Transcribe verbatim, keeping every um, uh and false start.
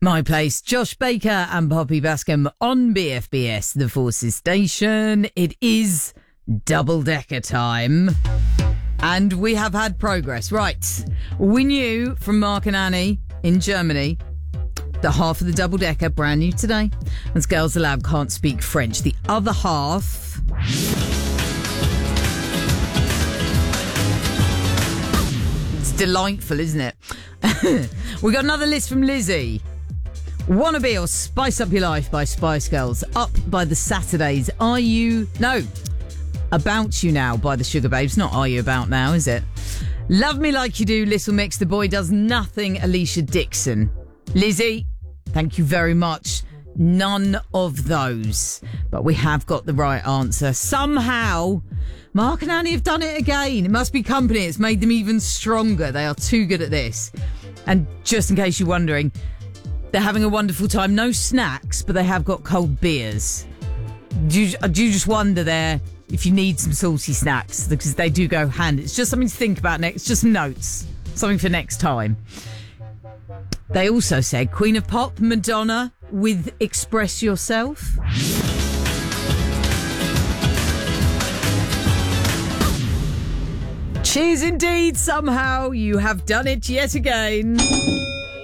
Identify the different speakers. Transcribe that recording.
Speaker 1: My Place, Josh Baker and Poppy Bascom on B F B S, the Forces Station. It is double-decker time. And we have had progress. Right. We knew from Mark and Annie in Germany that half of the double-decker, brand new today, as Girls Aloud can't speak French. The other half... It's delightful, isn't it? We got another list from Lizzie. Wanna Be or Spice Up Your Life by Spice Girls. Up by the Saturdays. Are You... No. About You Now by the Sugar Babes. Not Are You About Now, is it? Love Me Like You Do, Little Mix, The Boy Does Nothing, Alicia Dixon. Lizzie, thank you very much. None of those. But we have got the right answer. Somehow, Mark and Annie have done it again. It must be company. It's made them even stronger. They are too good at this. And just in case you're wondering, they're having a wonderful time. No snacks, but they have got cold beers. Do you, do you just wonder there if you need some salty snacks? Because they do go hand. It's just something to think about next. Just some notes. Something for next time. They also said Queen of Pop, Madonna, with Express Yourself. Cheers indeed. Somehow you have done it yet again.